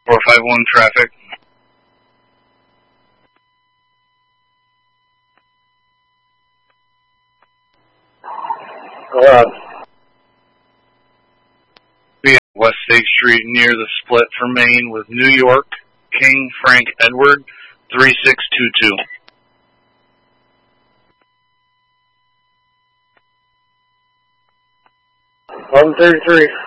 451 traffic. West State Street near the split for Maine with New York, King Frank Edward, 3622. 1133.